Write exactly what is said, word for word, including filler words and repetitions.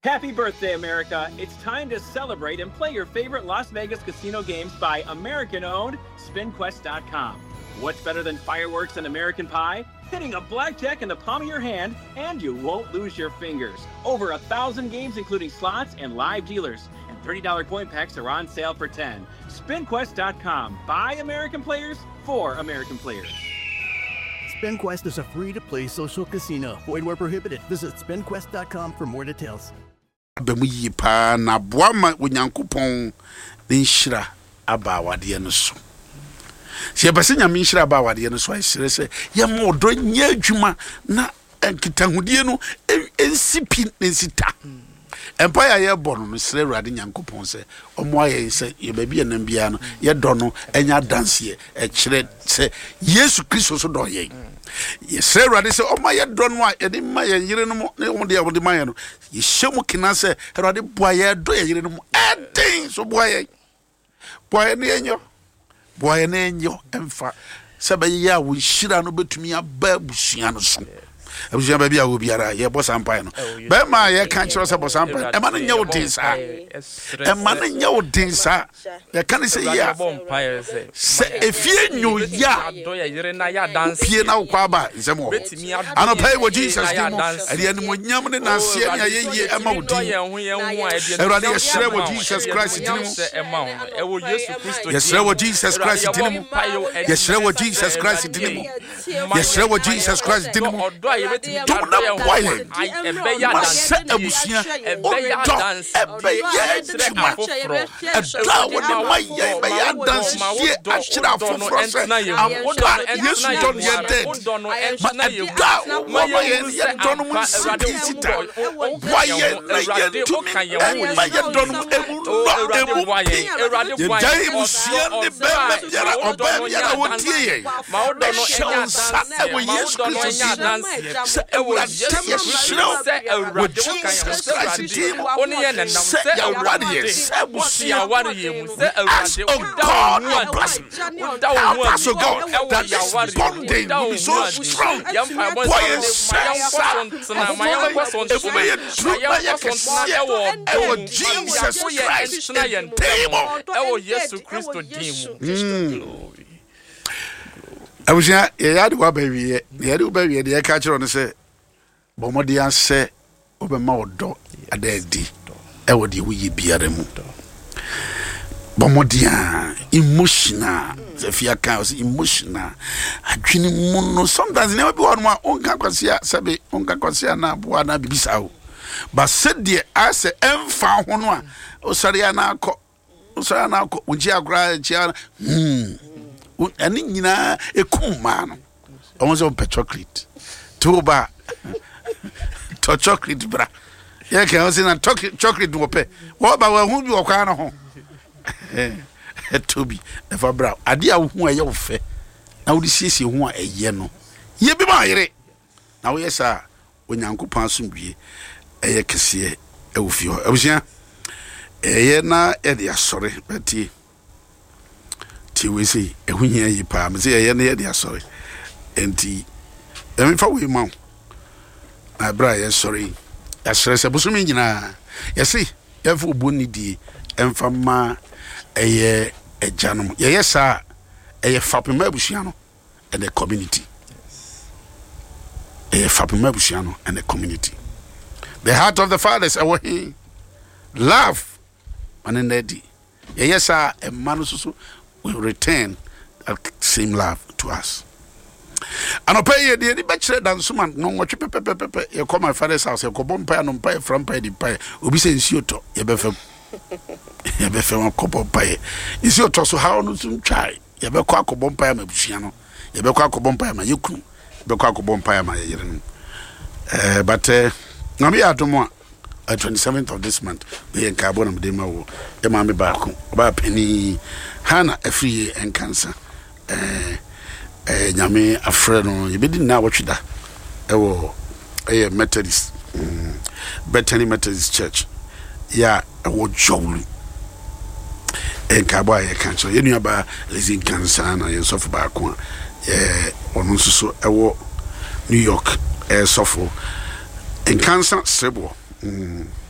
Happy birthday, America. It's time to celebrate and play your favorite Las Vegas casino games by American-owned Spin Quest dot com. What's better than fireworks and American pie? Hitting a blackjack in the palm of your hand, and you won't lose your fingers. Over a thousand games, including slots and live dealers. And thirty dollars coin packs are on sale for ten dollars. Spin Quest dot com. By American players, for American players. SpinQuest is a free-to-play social casino. Void where prohibited. Visit Spin Quest dot com for more details. Bemuyi pa na boama onyankopon den hira aba wade no so. Se yebese nyame hira aba wade no so ayire se ye mo do nya adwuma na nkitahudie no ensipi nsita. Empire ye bono no sere Awurade nyankopon se omo aye se ye ba bia na bia no ye do no enya dance ye e kire se Yesu Kristo so do ye. Yes, Awurade se omo ye do no a ye de ma ye yire no mo ne wo de ye de ma ye no ye hyemu kina se Awurade boa ye do ye yire no mo eden so boa ye boa ye ne enyo boa ye ne enyo emfa se ba ye ya wo hira no betumi aba busua no so. Abuja baby a wo biara ye boss ampa no be ma ye kan kiro se boss ampa e ma no nya odin sa e ma no nya odin sa ye kan se ya se efie nyu ya pie na kwa ba nsemo ano pay wo Jesus dimo e de animo nyam ne na se ne ye ye e ma odin Awurade ye sere wo Jesus Christ dimo e wo Yesu Kristo ye sere wo Jesus Christ dimo ye sere wo Jesus Christ dimo ye sere wo Jesus Christ dimo don't know why ebe ya dance ebusia ebe ya dance ebe ya juma eda wo de mai ebe ya dance ye achira foforo se ampa Yesu don ye dead ma eda wo ye don mu sita why ye na ye to me ma ye don emu no emu ye dai musia ne be me biara oba biara wo tie ye ma odo no enya dance e wo Yesu Kristo dance Ewo Jesus Jesus Christ team oni ye nenam se Awurade se busia wari mu se Awurade God no bless da wo so God that this bonding will be so strong boy sense na my person to Ewo Jesus Christ team Ewo Yesu Kristo team Abuja ye yadi wa baby ye yadi baby ye de ka kiro no se bomodi anse obema odo adadi e wodi wuyi biare mu bomodi emotional ze fia kan emotional adwini mu no sometimes never be one ma onka kwasia sabe onka kwasia na boa na bibisa o ba sedie ase emfa ho no a osare ya na akọ osare na akọ unji agura chia hmm ani nyina ekuma no omo so pe chocolate to ba to chocolate bra ye kan o se na chocolate wo pe wo ba wa hu bi wo kwa no ho eh tobi e fa bra ade a hu aye wo fe na wo di siesie hu a eye no ye bi ma yire na wo yesa onyankopon asomdwie eye kese e wo fi ho abusia eye na e de asore beti ti we say e hu hia yi pa me say eye na ye de asore enti e me fa we ma my brother sorry asre se busumi nyina yesi yefu boni di emfa ma eye ejanom ye yesa eye fapema abusuano and the community eye fapema abusuano and the community the heart of the fathers are he love and in the ye yesa e manu susu will return that same love to us. And pay ye the bachelor dance man no watch pepe you come my father's house you go bompa no pay from pay the pay obi say nsuoto ye be fam ye be fam kopo pay nsuoto so how no some try ye be kwa ko bompa ma busua no ye be kwa ko bompa ma yekunu be kwa ko bompa ma ye yere no eh but eh na me adomo at twenty-seventh of this month we en carbon am de ma wo e ma me ba ko ba pani hana afri en cancer eh eh nyame afre no ye bedi na wotweda e wo eh Methodist mm, Bethany Methodist Church ya e wo jowlu en kabo ye kancho ye nua ba lezin cancer na ye sofo ba ko eh onu so e wo New York eh sofo en cancer sebo mm